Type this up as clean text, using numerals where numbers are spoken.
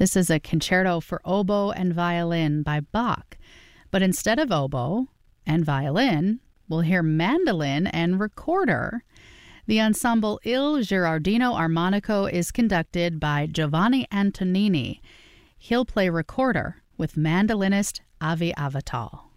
This is a concerto for oboe and violin by Bach. But instead of oboe and violin, we'll hear mandolin and recorder. The ensemble Il Girardino Armonico is conducted by Giovanni Antonini. He'll play recorder with mandolinist Avi Avital.